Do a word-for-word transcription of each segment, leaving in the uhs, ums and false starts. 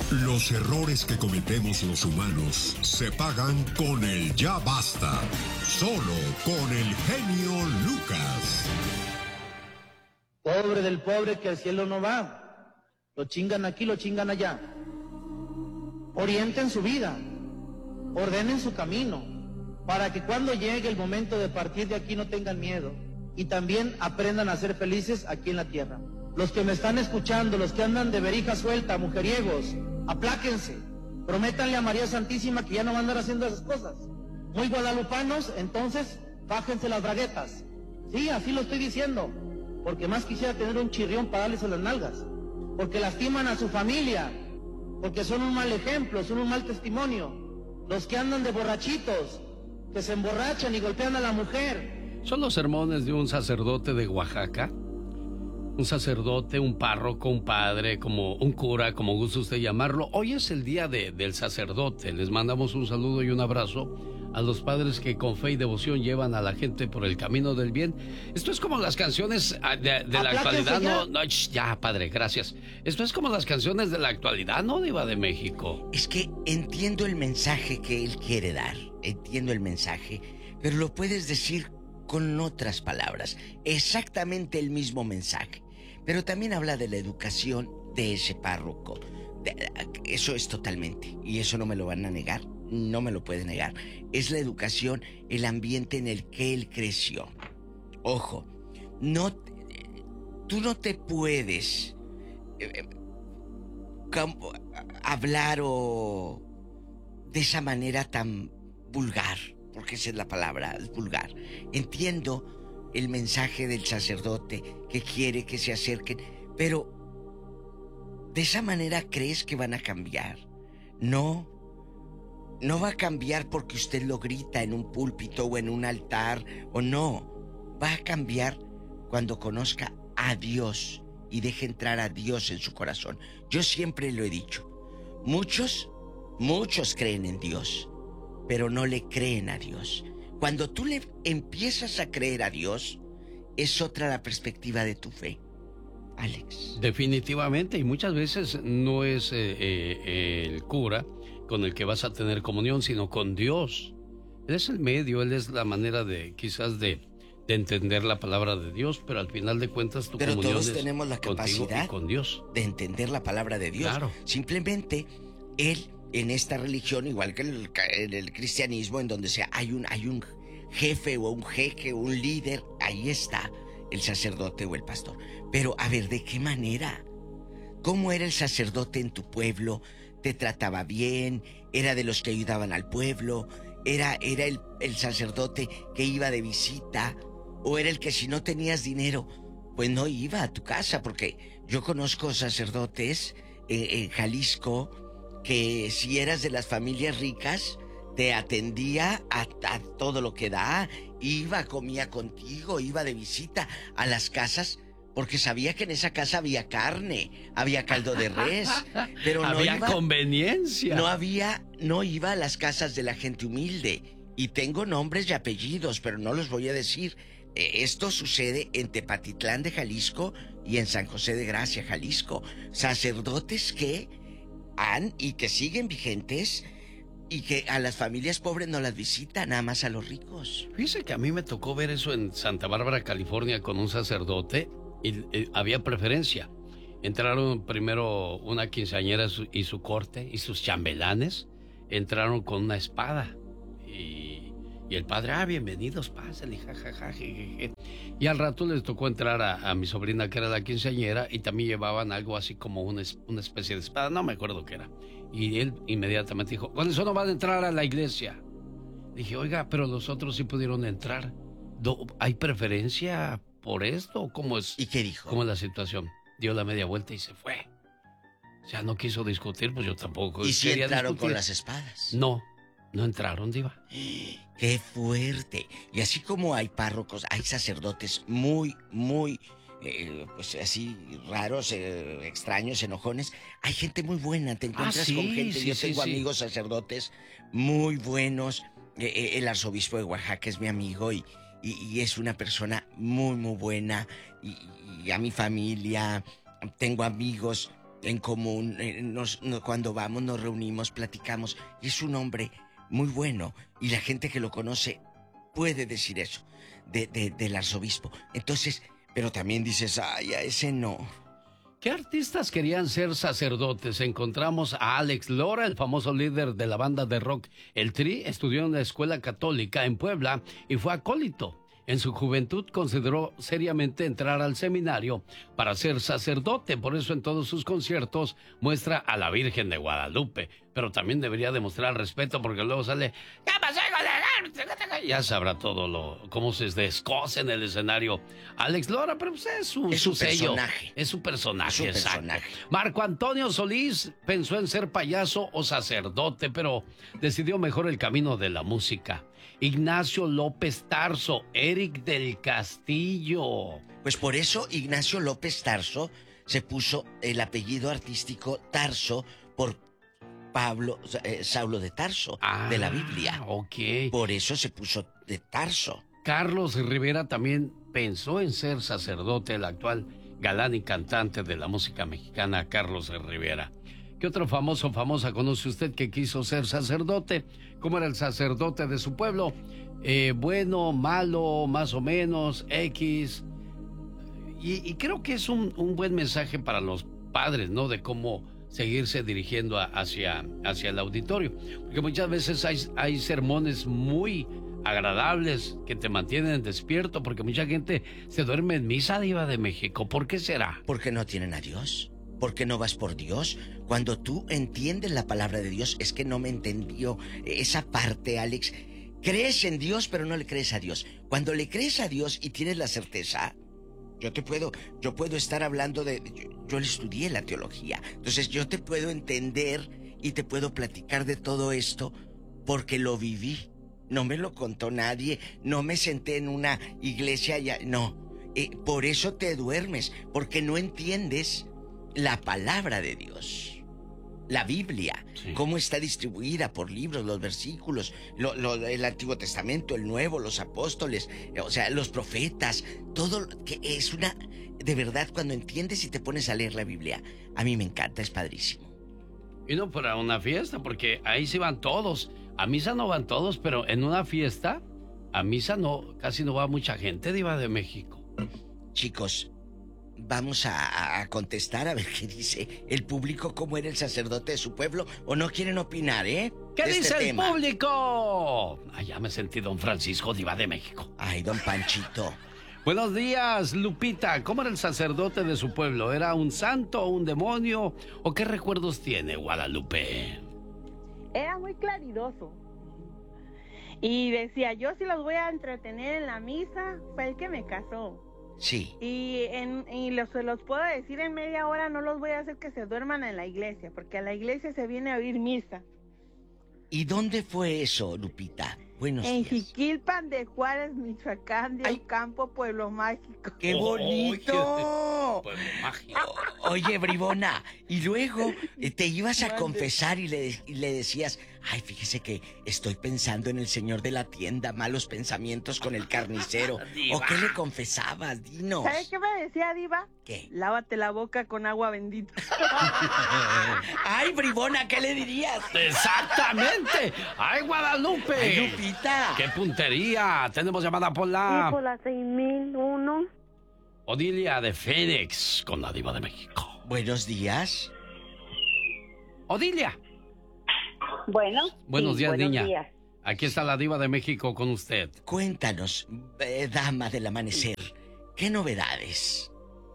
Los errores que cometemos los humanos se pagan con el ya basta. Solo con el genio Lucas. Pobre del pobre que al cielo no va. Lo chingan aquí, lo chingan allá. Orienten su vida. Ordenen su camino. Para que cuando llegue el momento de partir de aquí no tengan miedo. Y también aprendan a ser felices aquí en la tierra. Los que me están escuchando, los que andan de verija suelta, mujeriegos, apláquense, prométanle a María Santísima que ya no van a andar haciendo esas cosas. Muy guadalupanos, entonces, bájense las braguetas. Sí, así lo estoy diciendo, porque más quisiera tener un chirrión para darles a las nalgas, porque lastiman a su familia, porque son un mal ejemplo, son un mal testimonio. Los que andan de borrachitos, que se emborrachan y golpean a la mujer. Son los sermones de un sacerdote de Oaxaca. Un sacerdote, un párroco, un padre, como un cura, como guste usted llamarlo. Hoy es el día de, del sacerdote. Les mandamos un saludo y un abrazo a los padres que con fe y devoción llevan a la gente por el camino del bien. Esto es como las canciones de, de la actualidad. No, no, ya, padre, gracias. Esto es como las canciones de la actualidad, ¿no, Diva de México? Es que entiendo el mensaje que él quiere dar. Entiendo el mensaje, pero lo puedes decir con otras palabras. Exactamente el mismo mensaje. Pero también habla de la educación de ese párroco. Eso es totalmente. Y eso no me lo van a negar. No me lo puede negar. Es la educación, el ambiente en el que él creció. Ojo, no, tú no te puedes eh, hablar o de esa manera tan vulgar, porque esa es la palabra, es vulgar. Entiendo el mensaje del sacerdote que quiere que se acerquen, pero ¿de esa manera crees que van a cambiar? No, no va a cambiar porque usted lo grita en un púlpito o en un altar, o no. Va a cambiar cuando conozca a Dios y deje entrar a Dios en su corazón. Yo siempre lo he dicho, muchos, muchos creen en Dios, pero no le creen a Dios. Cuando tú le empiezas a creer a Dios, es otra la perspectiva de tu fe, Alex. Definitivamente, y muchas veces no es eh, eh, el cura con el que vas a tener comunión, sino con Dios. Él es el medio, Él es la manera de, quizás, de, de entender la palabra de Dios, pero al final de cuentas tu pero comunión todos es tenemos la capacidad y con Dios. De entender la palabra de Dios. Claro. Simplemente, Él... En esta religión, igual que en el, en el cristianismo, en donde sea, hay un, hay un jefe o un jeque o un líder, ahí está el sacerdote o el pastor. Pero, a ver, ¿de qué manera? ¿Cómo era el sacerdote en tu pueblo? ¿Te trataba bien? ¿Era de los que ayudaban al pueblo? ¿Era, era el, el sacerdote que iba de visita? ¿O era el que si no tenías dinero, pues no iba a tu casa? Porque yo conozco sacerdotes eh, en Jalisco que si eras de las familias ricas, te atendía a, a todo lo que da, iba, comía contigo, iba de visita a las casas, porque sabía que en esa casa había carne, había caldo de res, pero no había iba, conveniencia. No había, no iba a las casas de la gente humilde. Y tengo nombres y apellidos, pero no los voy a decir. Eh, esto sucede en Tepatitlán de Jalisco y en San José de Gracia, Jalisco. Sacerdotes que han y que siguen vigentes y que a las familias pobres no las visitan, nada más a los ricos. Fíjese que a mí me tocó ver eso en Santa Bárbara, California, con un sacerdote y, y había preferencia. Entraron primero una quinceañera y su, y su corte y sus chambelanes entraron con una espada y, y el padre, ah, bienvenidos, pásenle, jajaja, jejeje. Y al rato les tocó entrar a, a mi sobrina, que era la quinceañera, y también llevaban algo así como una, una especie de espada, no me acuerdo qué era. Y él inmediatamente dijo, con eso no van a entrar a la iglesia. Dije, oiga, pero los otros sí pudieron entrar. ¿No, ¿Hay preferencia por esto? ¿Cómo es? ¿Y qué dijo? ¿Cómo es la situación? Dio la media vuelta y se fue. O sea, no quiso discutir, pues yo tampoco. ¿Y si entraron discutir. con las espadas? No. No entraron, Diva. ¡Qué fuerte! Y así como hay párrocos, hay sacerdotes muy, muy, eh, pues así, raros, eh, extraños, enojones. Hay gente muy buena, te encuentras ah, sí, con gente. Sí, Yo sí, tengo sí. amigos sacerdotes muy buenos. Eh, eh, el arzobispo de Oaxaca es mi amigo y, y, y es una persona muy, muy buena. Y, y a mi familia, tengo amigos en común, eh, nos, no, cuando vamos nos reunimos, platicamos, y es un hombre muy bueno, y la gente que lo conoce puede decir eso de, de, del arzobispo. Entonces, pero también dices, ay, a ese no. ¿Qué artistas querían ser sacerdotes? Encontramos a Alex Lora, el famoso líder de la banda de rock El Tri. Estudió en la escuela católica en Puebla y fue acólito. En su juventud consideró seriamente entrar al seminario para ser sacerdote. Por eso en todos sus conciertos muestra a la Virgen de Guadalupe. Pero también debería demostrar respeto porque luego sale... ¿Qué pasó? Ya sabrá todo lo cómo se descoce en el escenario Alex Lora, pero pues es su, es su un sello. personaje. Es su personaje, es un exacto. personaje. Marco Antonio Solís pensó en ser payaso o sacerdote, pero decidió mejor el camino de la música. Ignacio López Tarso, Eric del Castillo. Pues por eso Ignacio López Tarso se puso el apellido artístico Tarso por Pablo, eh, Saulo de Tarso, ah, de la Biblia. Ok. Por eso se puso de Tarso. Carlos Rivera también pensó en ser sacerdote, el actual galán y cantante de la música mexicana, Carlos Rivera. ¿Qué otro famoso famosa conoce usted que quiso ser sacerdote? ¿Cómo era el sacerdote de su pueblo? Eh, bueno, malo, más o menos, X. Y, y creo que es un, un buen mensaje para los padres, ¿no? De cómo seguirse dirigiendo a, hacia, hacia el auditorio. Porque muchas veces hay, hay sermones muy agradables que te mantienen despierto, porque mucha gente se duerme en misa, Diva de México. ¿Por qué será? Porque no tienen a Dios. Porque no vas por Dios. Cuando tú entiendes la palabra de Dios, es que no me entendió esa parte, Alex. Crees en Dios, pero no le crees a Dios. Cuando le crees a Dios y tienes la certeza, yo te puedo, yo puedo estar hablando de, yo, yo estudié la teología, entonces yo te puedo entender y te puedo platicar de todo esto porque lo viví. No me lo contó nadie, no me senté en una iglesia ya, no. Eh, por eso te duermes, porque no entiendes la palabra de Dios. La Biblia, sí. Cómo está distribuida por libros, los versículos, lo, lo, el Antiguo Testamento, el Nuevo, los apóstoles, o sea, los profetas, todo que es una... De verdad, cuando entiendes y te pones a leer la Biblia, a mí me encanta, es padrísimo. Y no para una fiesta, porque ahí sí van todos. A misa no van todos, pero en una fiesta, a misa no, casi no va mucha gente, Diva de México. Chicos, vamos a, a contestar a ver qué dice el público, cómo era el sacerdote de su pueblo, o no quieren opinar, ¿eh? ¿Qué de dice este el tema. público? Allá me sentí don Francisco, Diva de México. Ay, don Panchito. Buenos días, Lupita. ¿Cómo era el sacerdote de su pueblo? ¿Era un santo, un demonio? ¿O qué recuerdos tiene, Guadalupe? Era muy claridoso. Y decía, yo si los voy a entretener en la misa, fue el que me casó. Sí. Y, en, y los, se los puedo decir en media hora, no los voy a hacer que se duerman en la iglesia, porque a la iglesia se viene a oír misa. ¿Y dónde fue eso, Lupita? Buenos en días. Jiquilpan de Juárez, Michoacán, de Ay. Ocampo, Pueblo Mágico. ¡Qué bonito! Oh, Pueblo Mágico. Oye, bribona, y luego eh, te ibas a Mande. confesar y le, y le decías, ay, fíjese que estoy pensando en el señor de la tienda, malos pensamientos con el carnicero. ¿O qué le confesabas? Dinos. ¿Sabes qué me decía, Diva? ¿Qué? Lávate la boca con agua bendita. Ay, bribona, ¿qué le dirías? Exactamente. ¡Ay, Guadalupe! Ay, Lupita. ¡Qué puntería! Tenemos llamada por la... Sí, por la seis mil uno. Odilia de Fénix, con la Diva de México. Buenos días. Odilia. Bueno. Buenos sí, días, buenos niña. días. Aquí está la Diva de México con usted. Cuéntanos, eh, dama del amanecer, ¿qué novedades?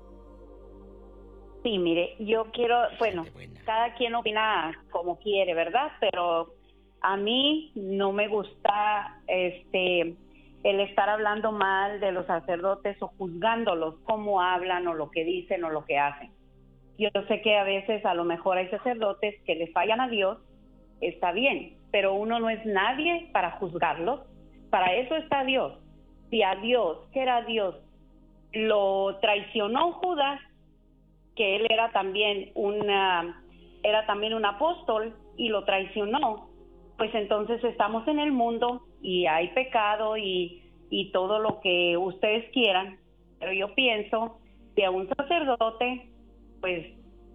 Sí, mire, yo quiero, bueno, cada quien opina como quiere, ¿verdad? Pero a mí no me gusta este el estar hablando mal de los sacerdotes o juzgándolos, cómo hablan o lo que dicen o lo que hacen. Yo sé que a veces a lo mejor hay sacerdotes que le fallan a Dios, está bien, pero uno no es nadie para juzgarlos. Para eso está Dios. Si a Dios, que era Dios, lo traicionó Judas, que él era también una era también un apóstol y lo traicionó, pues entonces estamos en el mundo y hay pecado y, y todo lo que ustedes quieran, pero yo pienso que a un sacerdote pues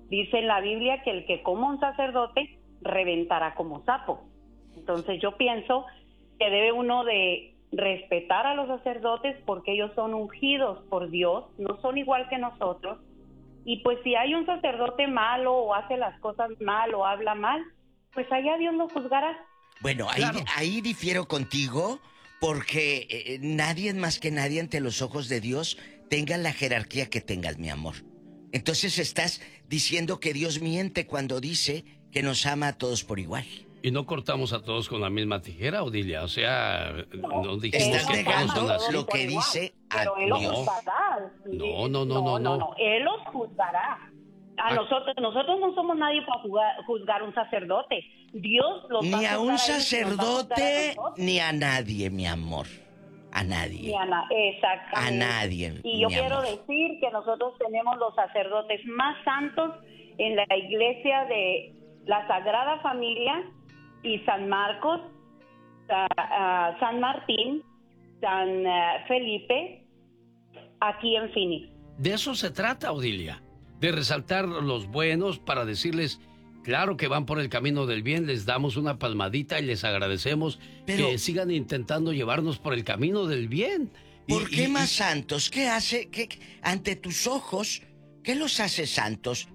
Dice en la Biblia que el que coma un sacerdote reventará como sapo. Entonces yo pienso que debe uno de respetar a los sacerdotes porque ellos son ungidos por Dios, no son igual que nosotros. Y pues si hay un sacerdote malo o hace las cosas mal o habla mal, pues allá Dios lo juzgará. Bueno, ahí, claro. ahí difiero contigo porque eh, nadie más que nadie ante los ojos de Dios tenga la jerarquía que tengas, mi amor. Entonces estás diciendo que Dios miente cuando dice que nos ama a todos por igual. Y no cortamos a todos con la misma tijera, Odilia. O sea, no, no dijimos ¿Estás que negando todos son así. lo que dice? Pero él los juzgará. No, no, no, no, no, no. Él los juzgará. A nosotros, nosotros no somos nadie para juzgar, juzgar un sacerdote. Dios los Ni va a a un a sacerdote, a ni a nadie, mi amor. A nadie. Ni a na Exactamente. A nadie. Y yo quiero amor. decir que nosotros tenemos los sacerdotes más santos en la iglesia de la Sagrada Familia y San Marcos, uh, San Martín, San uh, Felipe, aquí en Phoenix. De eso se trata, Odilia, de resaltar los buenos para decirles, claro que van por el camino del bien, les damos una palmadita y les agradecemos. Pero, que sigan intentando llevarnos por el camino del bien. ¿Por y, qué y, más y... santos? ¿Qué hace? ¿Qué, ante tus ojos, qué los hace santos?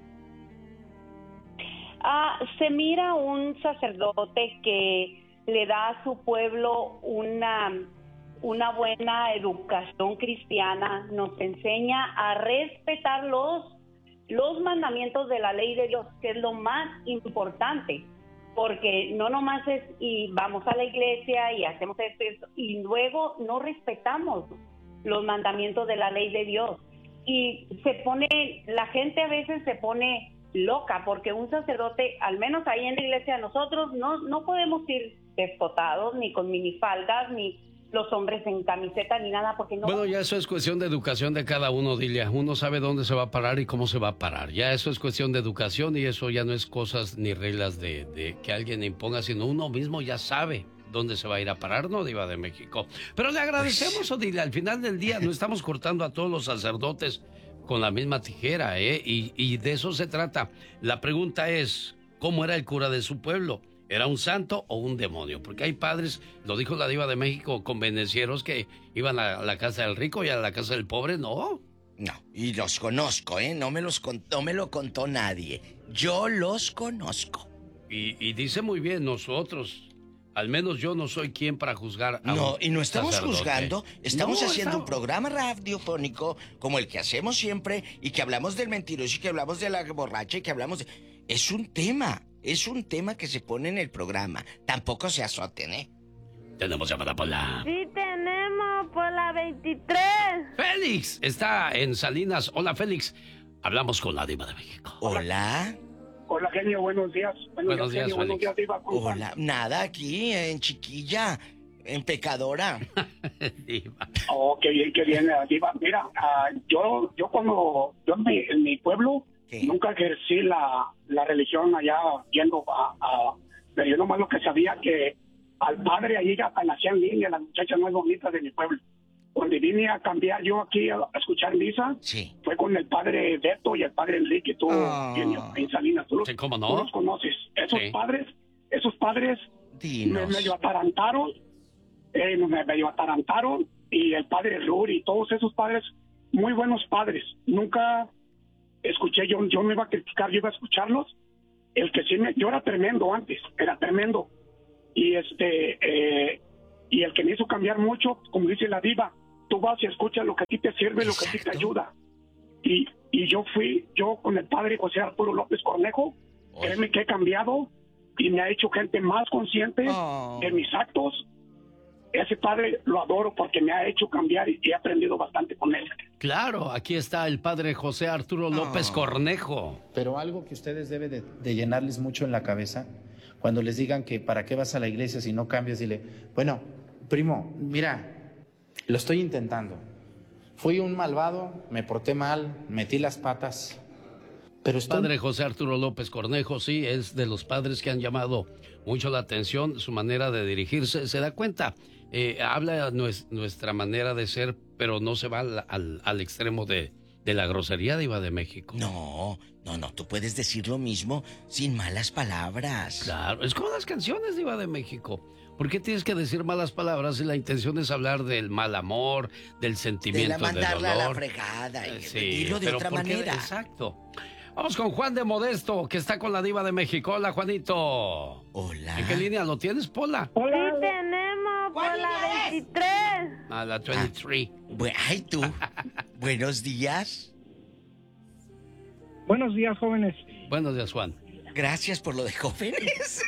Ah, se mira un sacerdote que le da a su pueblo una, una buena educación cristiana, nos enseña a respetar los, los mandamientos de la ley de Dios, que es lo más importante, porque no nomás es y vamos a la iglesia y hacemos esto y luego no respetamos los mandamientos de la ley de Dios. Y se pone, la gente a veces se pone loca, porque un sacerdote, al menos ahí en la iglesia nosotros, no, no podemos ir despotados, ni con minifaldas, ni los hombres en camiseta, ni nada, porque no... Bueno, ya eso es cuestión de educación de cada uno, Dilia. Uno sabe dónde se va a parar y cómo se va a parar. Ya eso es cuestión de educación y eso ya no es cosas ni reglas de, de que alguien imponga, sino uno mismo ya sabe dónde se va a ir a parar, ¿no, Diva de México? Pero le agradecemos, Odilia. Al final del día no estamos cortando a todos los sacerdotes con la misma tijera, ¿eh? Y, y de eso se trata. La pregunta es, ¿cómo era el cura de su pueblo? ¿Era un santo o un demonio? Porque hay padres, lo dijo la Diva de México, convenencieros que iban a la casa del rico y a la casa del pobre, ¿no? No, y los conozco, ¿eh? No me, los contó, no me lo contó nadie. Yo los conozco. Y, y dice muy bien, nosotros... Al menos yo no soy quien para juzgar a No, un y no estamos sacerdote. juzgando. Estamos no, haciendo estamos... un programa radiofónico como el que hacemos siempre y que hablamos del mentiroso y que hablamos de la borracha y que hablamos de... Es un tema, es un tema que se pone en el programa. Tampoco se azoten, ¿eh? Tenemos llamada por la... Sí, tenemos por la veintitrés. Félix está en Salinas. Hola, Félix. Hablamos con la Diva de México. Hola. Hola, genio, buenos días. Buenos, buenos días, genio, buenos días, Diva. Hola, nada aquí, en chiquilla, en pecadora. Diva. Oh, qué bien, qué bien, Diva. Mira, uh, yo, yo cuando, yo en mi, en mi pueblo, ¿qué? Nunca ejercí la, la religión allá yendo a, a, pero yo nomás lo que sabía que al padre allí ya nacían niñas, las muchachas más bonitas de mi pueblo. Cuando vine a cambiar yo aquí a, a escuchar misa, sí. Fue con el padre Beto y el padre Enrique, tú, oh. genio, en Salinas. Tú los, sí, ¿cómo no? Tú los conoces. Esos sí. padres, esos padres me medio atarantaron, eh, me medio atarantaron, y el padre Ruri y todos esos padres, muy buenos padres. Nunca escuché, yo, yo no iba a criticar, yo iba a escucharlos. El que sí me, yo era tremendo antes, era tremendo. Y este, eh, y el que me hizo cambiar mucho, como dice la Diva, tú vas y escuchas lo que a ti te sirve, exacto, lo que a ti te ayuda. Y, y yo fui, yo con el padre José Arturo López Cornejo, Oye. créeme que he cambiado y me ha hecho gente más consciente oh. de mis actos. Ese padre lo adoro porque me ha hecho cambiar y he aprendido bastante con él. Claro, aquí está el padre José Arturo López oh. Cornejo. Pero algo que ustedes deben de, de llenarles mucho en la cabeza, cuando les digan que para qué vas a la iglesia si no cambias, dile, bueno, primo, mira, lo estoy intentando. Fui un malvado, me porté mal, metí las patas, pero estoy... Padre José Arturo López Cornejo, sí, es de los padres que han llamado mucho la atención, su manera de dirigirse, se da cuenta, eh, habla nues, nuestra manera de ser, pero no se va al, al, al extremo de, de la grosería, Diva de México. No, no, no, tú puedes decir lo mismo sin malas palabras. Claro, es como las canciones, Diva de México. ¿Por qué tienes que decir malas palabras si la intención es hablar del mal amor, del sentimiento de dolor? De mandarla a la fregada y sí, decirlo de pero otra ¿por qué? manera. Exacto. Vamos con Juan de Modesto, que está con la Diva de México. Hola, Juanito. Hola. ¿En qué línea lo tienes, Pola? Hola. Sí tenemos, por la veintitrés. A la veintitrés. Ah, bu- ay, tú. Buenos días. Buenos días, jóvenes. Buenos días, Juan. Gracias por lo de jóvenes.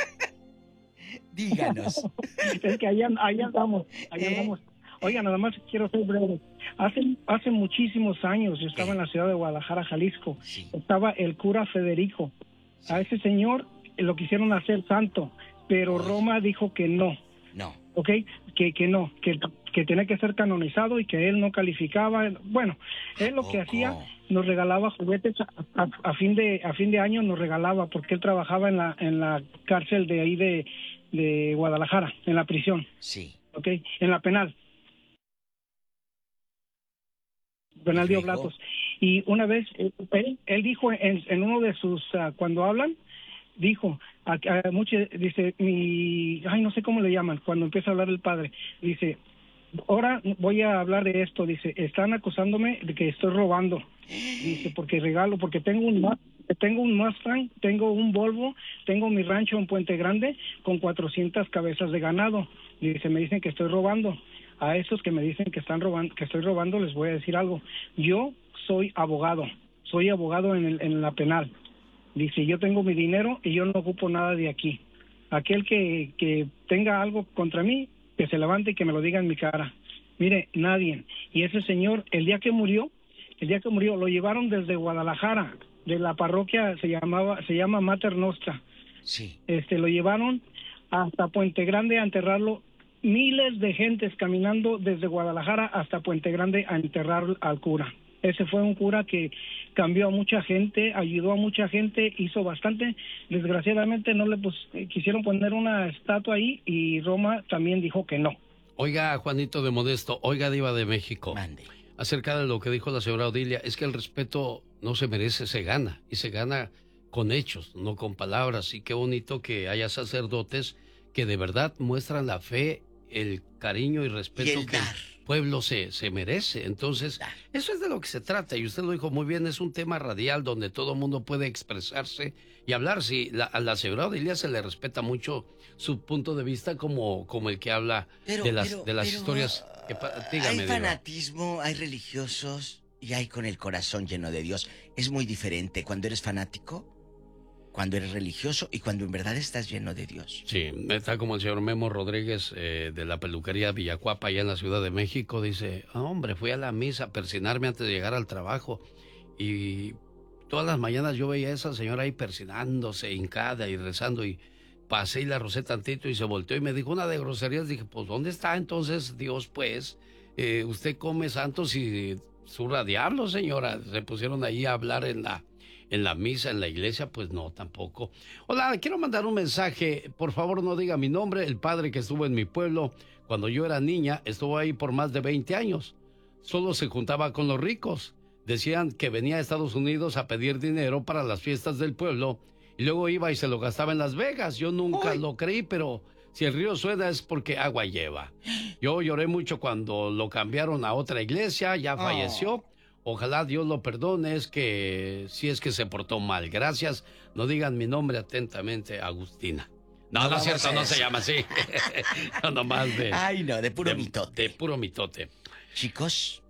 Díganos. Es que ahí, ahí andamos, ahí ¿Eh? andamos. Oiga, nada más quiero ser breve. Hace, hace muchísimos años yo estaba ¿Qué? en la ciudad de Guadalajara, Jalisco. Sí. Estaba el cura Federico. A ese señor lo quisieron hacer santo, pero Uy. Roma dijo que no, No. ¿ok? Que, que no, que, que tenía que ser canonizado y que él no calificaba. Bueno, él lo que ¿A poco? hacía, nos regalaba juguetes a, a- a fin de a fin de año, nos regalaba, porque él trabajaba en la en la cárcel de ahí de, de Guadalajara, en la prisión, Sí. ¿ok? En la penal. Penal de ¿Y luego? Oblatos. Y una vez, eh, él, él dijo en, en uno de sus, ah, cuando hablan, dijo, a, a mucho, dice, mi, ay, no sé cómo le llaman, cuando empieza a hablar el padre, dice, ahora voy a hablar de esto, dice, están acusándome de que estoy robando, dice, porque regalo, porque tengo un Ma- tengo un Mustang, tengo un Volvo, tengo mi rancho en Puente Grande con cuatrocientas cabezas de ganado, dice, me dicen que estoy robando. A esos que me dicen que están robando, que estoy robando, les voy a decir algo. Yo soy abogado, soy abogado en, el, en la penal. Dice, yo tengo mi dinero y yo no ocupo nada de aquí. Aquel que, que tenga algo contra mí, que se levante y que me lo diga en mi cara. Mire, nadie. Y ese señor, el día que murió, el día que murió, lo llevaron desde Guadalajara, de la parroquia, se llamaba, se llama Mater Nostra. Sí. Este, lo llevaron hasta Puente Grande a enterrarlo. Miles de gentes caminando desde Guadalajara hasta Puente Grande a enterrar al cura. Ese fue un cura que cambió a mucha gente, ayudó a mucha gente, hizo bastante. Desgraciadamente no le pues, quisieron poner una estatua ahí y Roma también dijo que no. Oiga, Juanito de Modesto, oiga, Diva de México. Mande. Acerca de lo que dijo la señora Odilia, es que el respeto no se merece, se gana. Y se gana con hechos, no con palabras. Y qué bonito que haya sacerdotes que de verdad muestran la fe, el cariño y respeto Y el que dar. el pueblo se, se merece. Entonces, Dar. eso es de lo que se trata. Y usted lo dijo muy bien, es un tema radial donde todo el mundo puede expresarse y hablar. Si la, a la señora Odilia se le respeta mucho su punto de vista como, como el que habla Pero, de las, pero, de las pero, historias. Que, pa- dígame, hay Diva. fanatismo, hay religiosos y hay con el corazón lleno de Dios. Es muy diferente cuando eres fanático, cuando eres religioso y cuando en verdad estás lleno de Dios. Sí, está como el señor Memo Rodríguez eh, de la peluquería Villacuapa allá en la Ciudad de México. Dice, ah, hombre, fui a la misa a persinarme antes de llegar al trabajo y todas las mañanas yo veía a esa señora ahí persinándose, hincada y rezando y pasé y la rocé tantito y se volteó y me dijo una de groserías. Dije, pues ¿dónde está entonces Dios pues? Eh, usted come santos y zurra diablo, señora. Se pusieron ahí a hablar en la... en la misa, en la iglesia, pues no, tampoco. Hola, quiero mandar un mensaje. Por favor, no diga mi nombre. El padre que estuvo en mi pueblo cuando yo era niña estuvo ahí por más de veinte años. Solo se juntaba con los ricos. Decían que venía a Estados Unidos a pedir dinero para las fiestas del pueblo y luego iba y se lo gastaba en Las Vegas. Yo nunca Uy. lo creí, pero si el río suena es porque agua lleva. Yo lloré mucho cuando lo cambiaron a otra iglesia, ya falleció. Ojalá Dios lo perdone, es que si es que se portó mal. Gracias. No digan mi nombre atentamente, Agustina. No, no, No no es vamos cierto, a no se decir. llama así. No, nomás de... Ay, no, de puro de, mitote. de puro mitote. Chicos,